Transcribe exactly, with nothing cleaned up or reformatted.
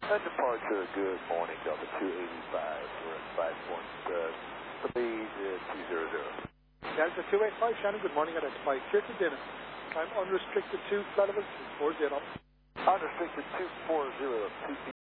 And departure, good morning, Delta two eighty-five. We're at five point, uh, speed uh, two hundred. Delta two eighty-five, Shannon, good morning, identified. Clear to dinner. I'm unrestricted two, flight level two four zero. Unrestricted two four zero, two